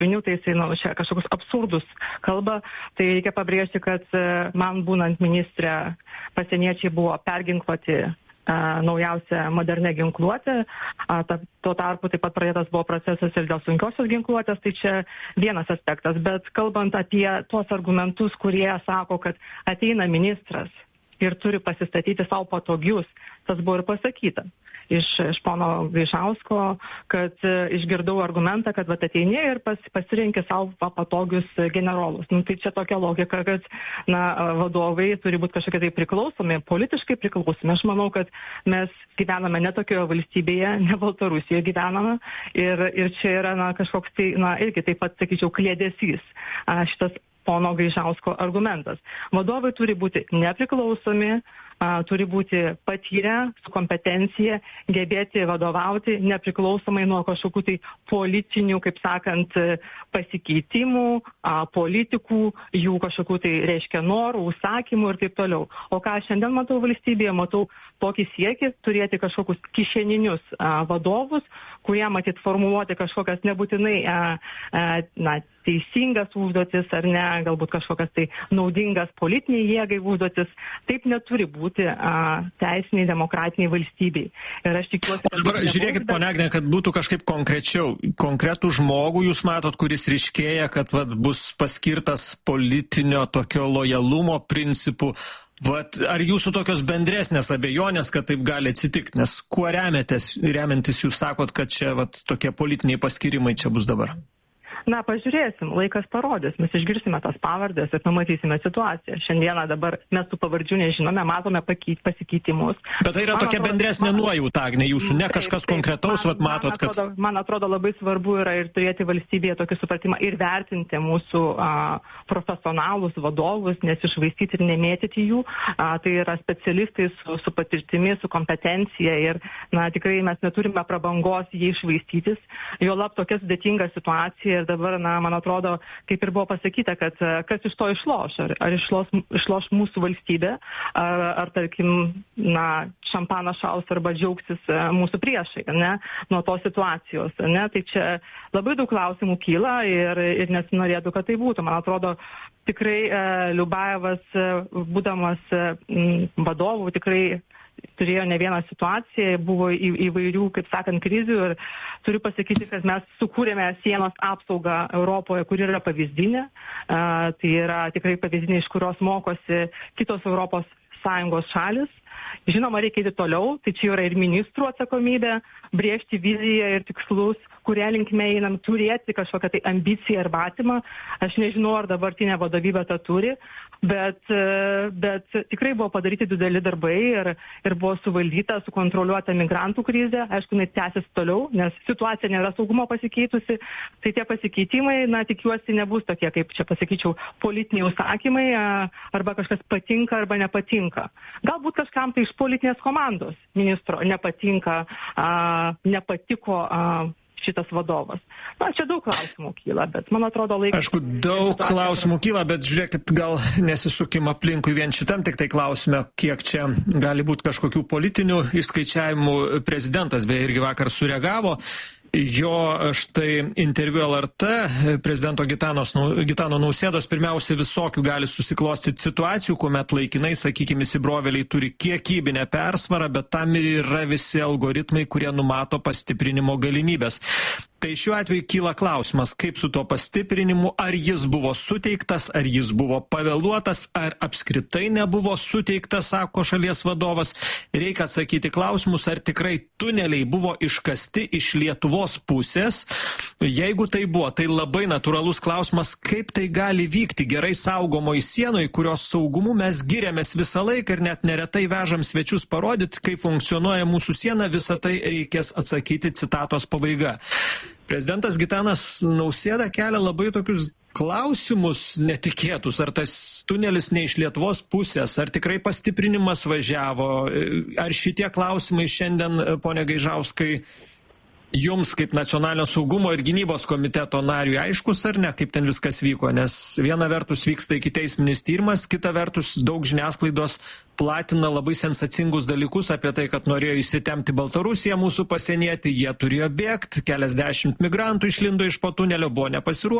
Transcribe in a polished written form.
tai jisai, čia kažkokius absurdus kalba. Tai reikia pabrėžti, kad man būnant ministrė pasieniečiai buvo perginkluoti naujausia modernė ginkluotė. Tuo tarpu taip pat pradėtas buvo procesas ir dėl sunkiosios ginkluotės, tai čia vienas aspektas. Bet kalbant apie tuos argumentus, kurie sako, kad ateina ministras ir turi pasistatyti savo patogius, tas buvo ir pasakyta iš pono Gaižausko, kad išgirdau argumentą, kad ateini ir pasirenki savo patogius generolus. Tai čia tokia logika, kad vadovai turi būti kažkokie tai priklausomi, politiškai priklausomi. Aš manau, kad mes gyvename ne tokioje valstybėje, ne Baltarusijoje gyvename ir čia yra kažkoks tai, irgi taip pat, sakyčiau, kliedesys šitas pono Gaižausko argumentas. Vadovai turi būti nepriklausomi, turi būti patyrę, su kompetencija, gebėti vadovauti nepriklausomai nuo kažkokių tai politinių, kaip sakant, pasikeitimų, politikų, jų kažkokių tai reiškia norų, užsakymų ir taip toliau. O ką šiandien matau valstybėje, matau tokį siekį turėti kažkokius kišeninius vadovus, kurie matyt formuluoti kažkokias nebūtinai teisingas užduotis ar ne, galbūt kažkokias tai naudingas politiniai jėgai užduotis. Taip neturi būti teisiniai demokratiniai valstybei. Ir aš tikiuosi, kad... Dabar žiūrėkit, ponia Agne, kad būtų kažkaip konkrečiau. Konkretų žmogų jūs matot, kuris ryškėja, kad vis paskirtas politinio tokio lojalumo principų. Ar jūsų tokios bendresnės abejonės, kad taip gali atsitikti? Nes kuo remiantis jūs sakot, kad čia tokie politiniai paskirimai čia bus dabar? Pažiūrėsim, laikas parodys, mes išgirsime tas pavardės ir pamatysime situaciją. Šiandieną dabar mes tų pavardžių nežinome, matome pasikeitimus. Bet tai yra tokia bendresnė nuojauta, Agne, jūsų, ne kažkas konkretaus, matot, kad... Man atrodo, labai svarbu yra ir turėti valstybėje tokį supratimą ir vertinti mūsų profesionalus vadovus, nesišvaistyti ir nemėtyti jų. Tai yra specialistai su patirtimi, su kompetencija ir tikrai mes neturime prabangos jį išvaistytis. Juolab tokia sudėtinga situacija ir dabar, man atrodo, kaip ir buvo pasakyta, kad kas iš to išloš, ar išloš mūsų valstybė, ar tarkim, šampaną šaus arba džiaugsis mūsų priešai, ne, nuo tos situacijos, ne, tai čia labai daug klausimų kyla ir nesinorėtų, kad tai būtų. Man atrodo, tikrai Liubajevas, būdamas vadovų, tikrai turėjo ne vieną situaciją, buvo įvairių, kaip sakant, krizių ir turiu pasakyti, kad mes sukūrėme sienos apsaugą Europoje, kuri yra pavyzdinė. Tai yra tikrai pavyzdinė, iš kurios mokosi kitos Europos Sąjungos šalis. Žinoma, reikia eiti toliau, tai čia yra ir ministrų atsakomybė brėžti viziją ir tikslus, kuria linkme einam, turėti kažkokią tai ambiciją ir matymą. Aš nežinau, ar dabartinė vadovybė tą turi, bet tikrai buvo padaryti dideli darbai ir buvo suvaldyta, sukontroliuota migrantų krizė. Aišku, jinai tęsis toliau, nes situacija nėra saugumo pasikeitusi. Tai tie pasikeitimai, tikiuosi, nebus tokie, kaip čia pasakyčiau, politiniai užsakymai, arba kažkas patinka arba nepatinka. Galbūt kažkam tai iš politinės komandos ministro nepatiko šitas vadovas. Čia daug klausimų kyla, bet man atrodo laikas... Aišku, daug klausimų kyla, bet žiūrėkit, gal nesisukim aplinkui vien šitam tik tai klausime, kiek čia gali būti kažkokių politinių išskaičiavimų. Prezidentas beje irgi vakar sureagavo. Jo štai interviu LRT prezidento Gitano Nausėdos pirmiausia visokių gali susiklostyti situacijų, kuomet laikinai, sakykime, įsibrovėliai turi kiekybinę persvarą, bet tam ir yra visi algoritmai, kurie numato pastiprinimo galimybės. Tai šiuo atveju kyla klausimas, kaip su tuo pastiprinimu, ar jis buvo suteiktas, ar jis buvo pavėluotas, ar apskritai nebuvo suteiktas, sako šalies vadovas. Reikia atsakyti klausimus, ar tikrai tuneliai buvo iškasti iš Lietuvos pusės. Jeigu tai buvo, tai labai natūralus klausimas, kaip tai gali vykti gerai saugomoj sienoj, kurios saugumu mes giriamės visą laiką ir net neretai vežam svečius parodyti, kaip funkcionuoja mūsų siena, visą tai reikės atsakyti, citatos pabaiga. Prezidentas Gitanas Nausėda kelia labai tokius klausimus netikėtus, ar tas tunelis ne iš Lietuvos pusės, ar tikrai pastiprinimas važiavo, ar šitie klausimai šiandien, pone Gaižauskai, Jums kaip nacionalinio saugumo ir gynybos komiteto nariui aiškus ar ne, kaip ten viskas vyko? Nes viena vertus vyksta ikiteisminis tyrimas, kita vertus daug žiniasklaidos platina labai sensacingus dalykus apie tai, kad norėjo įsitemti Baltarusiją mūsų pasienietį, jie turėjo bėgti, keliasdešimt migrantų išlindo iš po tunelio, buvo nepasiruošę.